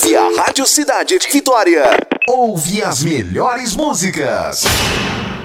e a Rádio Cidade de Vitória. Ouve as melhores músicas.